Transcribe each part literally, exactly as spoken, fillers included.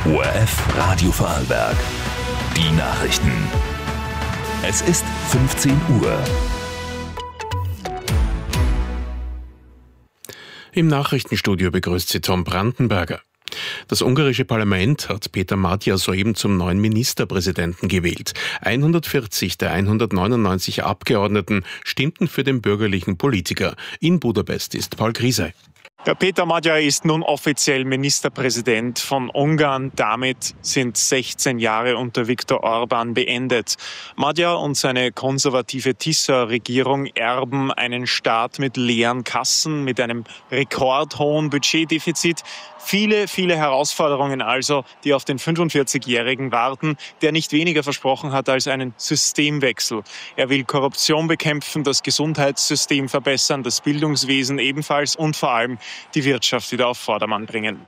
O R F Radio Vorarlberg. Die Nachrichten. Es ist fünfzehn Uhr. Im Nachrichtenstudio begrüßt Sie Tom Brandenberger. Das ungarische Parlament hat Peter Magyar soeben zum neuen Ministerpräsidenten gewählt. hundertvierzig der hundertneunundneunzig Abgeordneten stimmten für den bürgerlichen Politiker. In Budapest ist Paul Grisey. Ja, Peter Magyar ist nun offiziell Ministerpräsident von Ungarn. Damit sind sechzehn Jahre unter Viktor Orbán beendet. Magyar und seine konservative Tisza-Regierung erben einen Staat mit leeren Kassen, mit einem rekordhohen Budgetdefizit. Viele, viele Herausforderungen also, die auf den fünfundvierzigjährigen warten, der nicht weniger versprochen hat als einen Systemwechsel. Er will Korruption bekämpfen, das Gesundheitssystem verbessern, das Bildungswesen ebenfalls und vor allem die Wirtschaft wieder auf Vordermann bringen.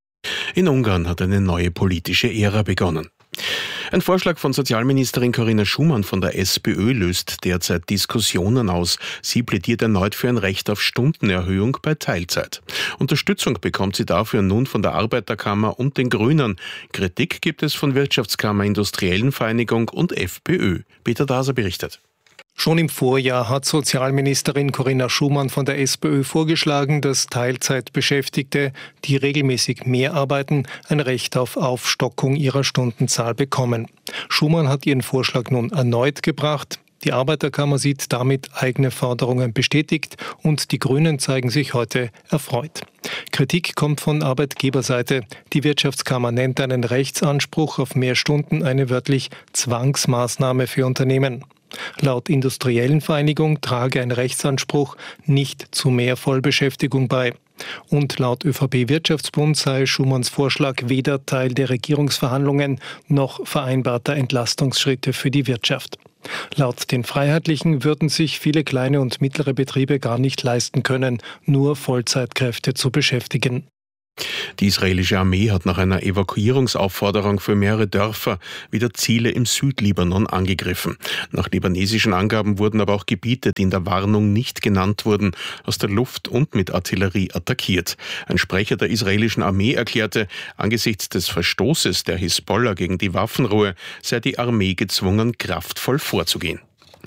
In Ungarn hat eine neue politische Ära begonnen. Ein Vorschlag von Sozialministerin Corinna Schumann von der SPÖ löst derzeit Diskussionen aus. Sie plädiert erneut für ein Recht auf Stundenerhöhung bei Teilzeit. Unterstützung bekommt sie dafür nun von der Arbeiterkammer und den Grünen. Kritik gibt es von Wirtschaftskammer, Industriellen Vereinigung und FPÖ. Peter Daser berichtet. Schon im Vorjahr hat Sozialministerin Corinna Schumann von der SPÖ vorgeschlagen, dass Teilzeitbeschäftigte, die regelmäßig mehr arbeiten, ein Recht auf Aufstockung ihrer Stundenzahl bekommen. Schumann hat ihren Vorschlag nun erneut gebracht. Die Arbeiterkammer sieht damit eigene Forderungen bestätigt und die Grünen zeigen sich heute erfreut. Kritik kommt von Arbeitgeberseite. Die Wirtschaftskammer nennt einen Rechtsanspruch auf mehr Stunden eine wörtlich Zwangsmaßnahme für Unternehmen. Laut Industriellen Vereinigung trage ein Rechtsanspruch nicht zu mehr Vollbeschäftigung bei. Und laut ÖVP-Wirtschaftsbund sei Schumanns Vorschlag weder Teil der Regierungsverhandlungen noch vereinbarter Entlastungsschritte für die Wirtschaft. Laut den Freiheitlichen würden sich viele kleine und mittlere Betriebe gar nicht leisten können, nur Vollzeitkräfte zu beschäftigen. Die israelische Armee hat nach einer Evakuierungsaufforderung für mehrere Dörfer wieder Ziele im Südlibanon angegriffen. Nach libanesischen Angaben wurden aber auch Gebiete, die in der Warnung nicht genannt wurden, aus der Luft und mit Artillerie attackiert. Ein Sprecher der israelischen Armee erklärte, angesichts des Verstoßes der Hisbollah gegen die Waffenruhe sei die Armee gezwungen, kraftvoll vorzugehen.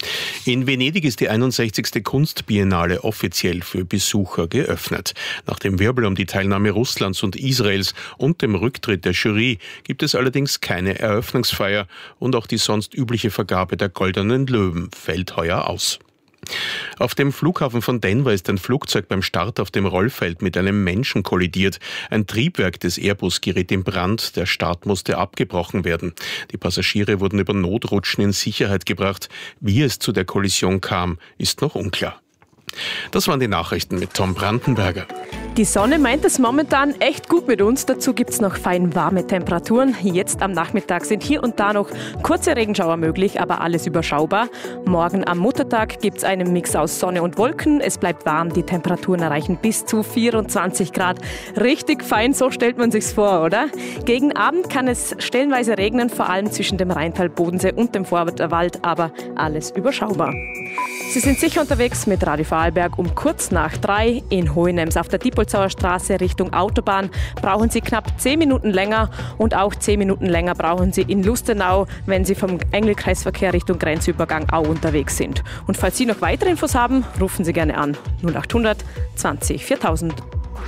In Venedig ist die einundsechzigste Kunstbiennale offiziell für Besucher geöffnet. Nach dem Wirbel um die Teilnahme Russlands und Israels und dem Rücktritt der Jury gibt es allerdings keine Eröffnungsfeier und auch die sonst übliche Vergabe der Goldenen Löwen fällt heuer aus. Auf dem Flughafen von Denver ist ein Flugzeug beim Start auf dem Rollfeld mit einem Menschen kollidiert. Ein Triebwerk des Airbus geriet in Brand, der Start musste abgebrochen werden. Die Passagiere wurden über Notrutschen in Sicherheit gebracht. Wie es zu der Kollision kam, ist noch unklar. Das waren die Nachrichten mit Tom Brandenberger. Die Sonne meint es momentan echt gut mit uns. Dazu gibt es noch fein warme Temperaturen. Jetzt am Nachmittag sind hier und da noch kurze Regenschauer möglich, aber alles überschaubar. Morgen am Muttertag gibt es einen Mix aus Sonne und Wolken. Es bleibt warm, die Temperaturen erreichen bis zu vierundzwanzig Grad. Richtig fein, so stellt man sich's vor, oder? Gegen Abend kann es stellenweise regnen, vor allem zwischen dem Rheintal, Bodensee und dem Vorwald, aber alles überschaubar. Sie sind sicher unterwegs mit Radio Vorarlberg um kurz nach drei. In Hohenems auf der Diepolzauer Straße Richtung Autobahn brauchen Sie knapp zehn Minuten länger und auch zehn Minuten länger brauchen Sie in Lustenau, wenn Sie vom Engelkreisverkehr Richtung Grenzübergang Au unterwegs sind. Und falls Sie noch weitere Infos haben, rufen Sie gerne an. null achthundert zwanzig viertausend.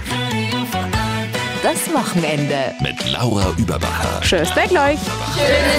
Das Wochenende mit Laura Überbacher. Tschüss, Tag euch!